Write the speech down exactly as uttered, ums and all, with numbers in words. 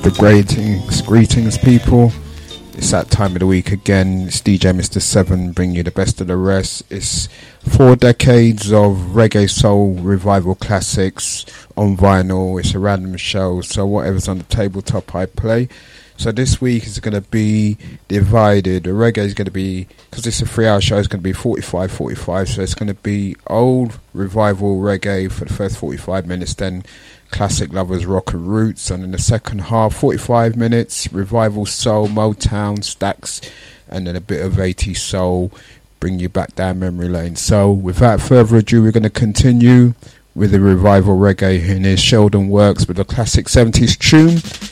The greetings, greetings people. It's that time of the week again. It's D J Mister Seven bringing you the best of the rest. It's four decades of reggae soul revival classics on vinyl. It's a random show, so whatever's on the tabletop I play. So this week is going to be divided. The reggae is going to be, because it's a three hour show, it's going to be forty-five forty-five. So it's going to be old revival reggae for the first forty-five minutes, then classic lovers rock and roots, and in the second half forty-five minutes revival soul, Motown, stacks, and then a bit of eighties soul, bring you back down memory lane. So without further ado, we're going to continue with the revival reggae. And here's Sheldon Works with a classic seventies tune,